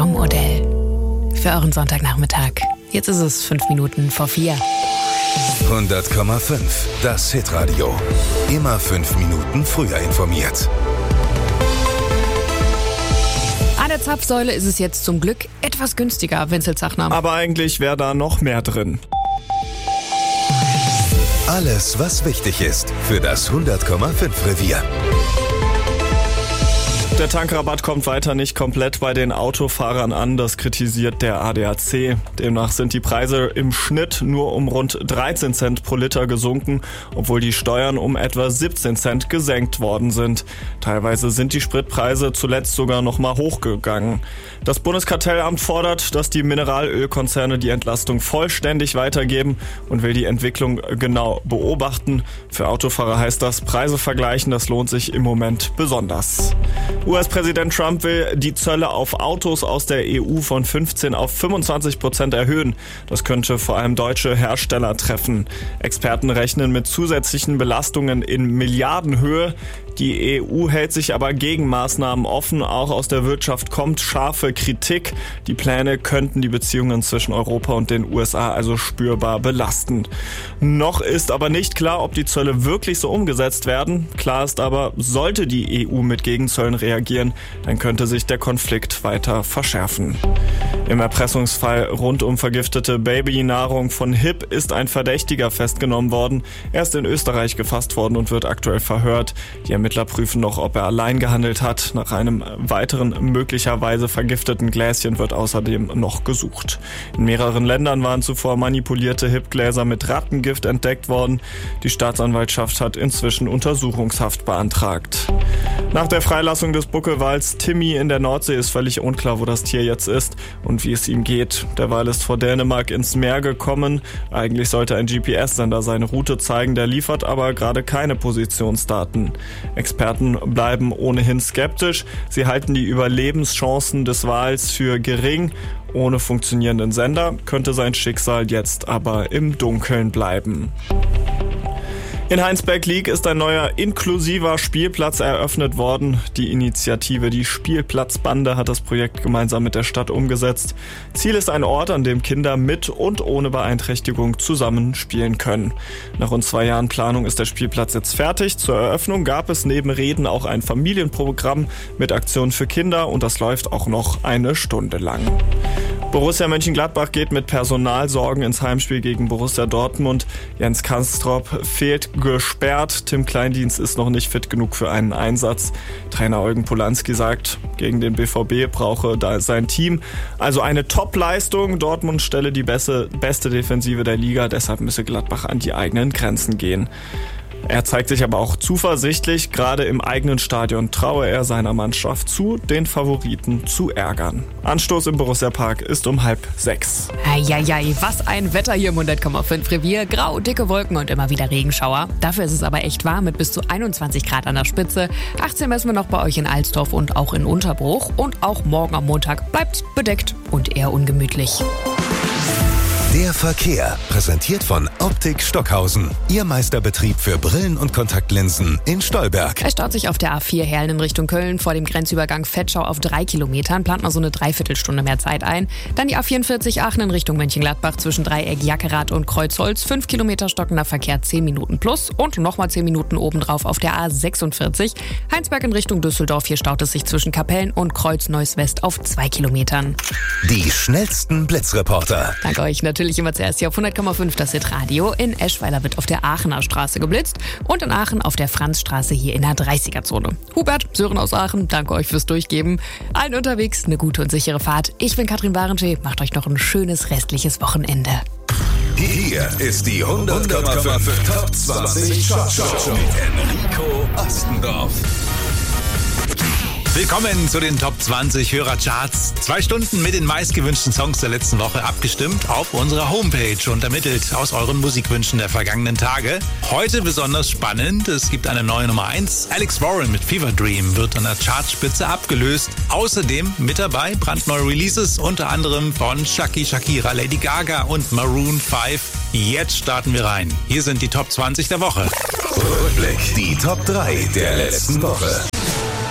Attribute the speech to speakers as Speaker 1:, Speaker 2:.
Speaker 1: Top-Modell. Für euren Sonntagnachmittag. Jetzt ist es 5 Minuten vor 4.
Speaker 2: 100,5. Das Hitradio. Immer 5 Minuten früher informiert.
Speaker 1: An der Zapfsäule ist es jetzt zum Glück etwas günstiger, Wenzel Zachner.
Speaker 3: Aber eigentlich wäre da noch mehr drin.
Speaker 2: Alles, was wichtig ist für das 100,5 Revier.
Speaker 3: Der Tankrabatt kommt weiter nicht komplett bei den Autofahrern an, das kritisiert der ADAC. Demnach sind die Preise im Schnitt nur um rund 13 Cent pro Liter gesunken, obwohl die Steuern um etwa 17 Cent gesenkt worden sind. Teilweise sind die Spritpreise zuletzt sogar noch mal hochgegangen. Das Bundeskartellamt fordert, dass die Mineralölkonzerne die Entlastung vollständig weitergeben und will die Entwicklung genau beobachten. Für Autofahrer heißt das, Preise vergleichen, das lohnt sich im Moment besonders. US-Präsident Trump will die Zölle auf Autos aus der EU von 15% auf 25% erhöhen. Das könnte vor allem deutsche Hersteller treffen. Experten rechnen mit zusätzlichen Belastungen in Milliardenhöhe. Die EU hält sich aber gegen Maßnahmen offen. Auch aus der Wirtschaft kommt scharfe Kritik. Die Pläne könnten die Beziehungen zwischen Europa und den USA also spürbar belasten. Noch ist aber nicht klar, ob die Zölle wirklich so umgesetzt werden. Klar ist aber, sollte die EU mit Gegenzöllen reagieren, dann könnte sich der Konflikt weiter verschärfen. Im Erpressungsfall rund um vergiftete Babynahrung von HIP ist ein Verdächtiger festgenommen worden. Er ist in Österreich gefasst worden und wird aktuell verhört. Die Ermittler prüfen noch, ob er allein gehandelt hat. Nach einem weiteren möglicherweise vergifteten Gläschen wird außerdem noch gesucht. In mehreren Ländern waren zuvor manipulierte HIP-Gläser mit Rattengift entdeckt worden. Die Staatsanwaltschaft hat inzwischen Untersuchungshaft beantragt. Nach der Freilassung des Buckelwals Timmy in der Nordsee ist völlig unklar, wo das Tier jetzt ist und wie es ihm geht. Der Wal ist vor Dänemark ins Meer gekommen. Eigentlich sollte ein GPS-Sender seine Route zeigen, der liefert aber gerade keine Positionsdaten. Experten bleiben ohnehin skeptisch. Sie halten die Überlebenschancen des Wals für gering. Ohne funktionierenden Sender könnte sein Schicksal jetzt aber im Dunkeln bleiben. In Heinsberg-Liek ist ein neuer inklusiver Spielplatz eröffnet worden. Die Initiative Die Spielplatzbande hat das Projekt gemeinsam mit der Stadt umgesetzt. Ziel ist ein Ort, an dem Kinder mit und ohne Beeinträchtigung zusammen spielen können. Nach rund 2 Jahren Planung ist der Spielplatz jetzt fertig. Zur Eröffnung gab es neben Reden auch ein Familienprogramm mit Aktionen für Kinder und das läuft auch noch 1 Stunde lang. Borussia Mönchengladbach geht mit Personalsorgen ins Heimspiel gegen Borussia Dortmund. Jens Kastrop fehlt gesperrt. Tim Kleindienst ist noch nicht fit genug für einen Einsatz. Trainer Eugen Polanski sagt, gegen den BVB brauche da sein Team also eine Top-Leistung. Dortmund stelle die beste Defensive der Liga, deshalb müsse Gladbach an die eigenen Grenzen gehen. Er zeigt sich aber auch zuversichtlich, gerade im eigenen Stadion traue er seiner Mannschaft zu, den Favoriten zu ärgern. Anstoß im Borussia Park ist um 5:30.
Speaker 1: Eieiei, was ein Wetter hier im 100,5 Revier. Grau, dicke Wolken und immer wieder Regenschauer. Dafür ist es aber echt warm mit bis zu 21 Grad an der Spitze. 18 messen wir noch bei euch in Alsdorf und auch in Unterbruch. Und auch morgen am Montag bleibt bedeckt und eher ungemütlich.
Speaker 2: Der Verkehr, präsentiert von Optik Stockhausen. Ihr Meisterbetrieb für Brillen und Kontaktlinsen in Stolberg.
Speaker 1: Es staut sich auf der A4 Herlen in Richtung Köln vor dem Grenzübergang Vetschau auf 3 Kilometern. Plant man so eine Dreiviertelstunde mehr Zeit ein. Dann die A44 Aachen in Richtung Mönchengladbach zwischen Dreieck Jackerath und Kreuzholz. 5 Kilometer stockender Verkehr, 10 Minuten plus. Und nochmal 10 Minuten obendrauf auf der A46. Heinsberg in Richtung Düsseldorf. Hier staut es sich zwischen Kapellen und Kreuz-Neuss-West auf 2 Kilometern.
Speaker 2: Die schnellsten Blitzreporter.
Speaker 1: Danke euch natürlich immer zuerst hier auf 100,5 das Hitradio. In Eschweiler wird auf der Aachener Straße geblitzt und in Aachen auf der Franzstraße hier in der 30er-Zone. Hubert, Sören aus Aachen, danke euch fürs Durchgeben. Allen unterwegs eine gute und sichere Fahrt. Ich bin Katrin Warentschee, macht euch noch ein schönes restliches Wochenende.
Speaker 2: Hier ist die 100,5 Top 20 Show mit Enrico Ostendorf.
Speaker 4: Willkommen zu den Top 20 Hörercharts. 2 Stunden mit den meistgewünschten Songs der letzten Woche abgestimmt auf unserer Homepage und ermittelt aus euren Musikwünschen der vergangenen Tage. Heute besonders spannend, es gibt eine neue Nummer 1. Alex Warren mit Fever Dream wird an der Chartspitze abgelöst. Außerdem mit dabei brandneue Releases, unter anderem von Shakira, Lady Gaga und Maroon 5. Jetzt starten wir rein. Hier sind die Top 20 der Woche.
Speaker 2: Rückblick, die Top 3 der letzten Woche.